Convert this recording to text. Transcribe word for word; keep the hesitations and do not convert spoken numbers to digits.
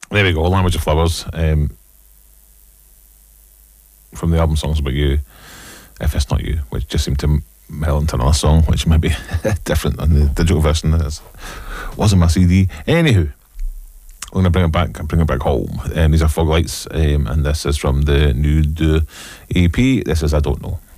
There we go, Language of Flowers. Um, from the album Songs About You, If It's Not You, which just seemed to meld into another song, which might be different on the digital version. It wasn't my C D. Anywho, I'm going to bring it back, bring it back home. Um, these are Fog Lights, um, and this is from the Nude E P. This is I Don't Know.